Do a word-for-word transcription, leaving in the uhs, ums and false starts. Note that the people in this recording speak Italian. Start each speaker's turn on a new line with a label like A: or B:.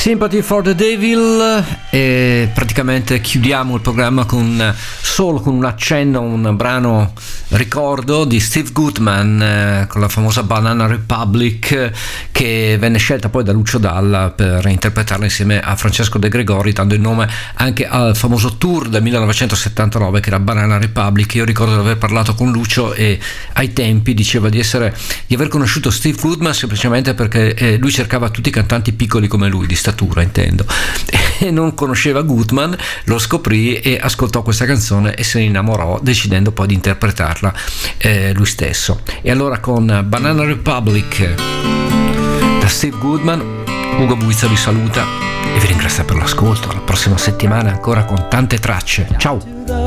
A: Sympathy for the Devil, e praticamente chiudiamo il programma con solo con un accenno, un brano ricordo di Steve Goodman eh, con la famosa Banana Republic, che venne scelta poi da Lucio Dalla per interpretarla insieme a Francesco De Gregori, dando il nome anche al famoso tour del millenovecentosettantanove che era Banana Republic. Io ricordo di aver parlato con Lucio e ai tempi diceva di essere di aver conosciuto Steve Goodman semplicemente perché eh, lui cercava tutti i cantanti piccoli come lui, di statura intendo, e non conosceva Goodman, lo scoprì e ascoltò questa canzone e se ne innamorò, decidendo poi di interpretarla eh, lui stesso. E allora con Banana Republic da Steve Goodman, Ugo Buizza vi saluta e vi ringrazio per l'ascolto. La prossima settimana ancora con tante tracce. Ciao!